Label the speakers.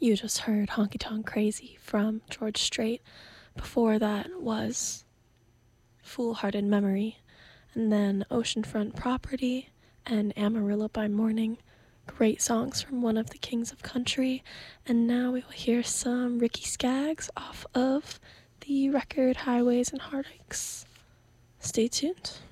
Speaker 1: You just heard Honky Tonk Crazy from George Strait. Before that was Foolhardy Memory, and then Oceanfront Property and Amarillo by Morning. Great songs from one of the kings of country. And now we will hear some Ricky Skaggs off of the record Highways and Heartaches. Stay tuned.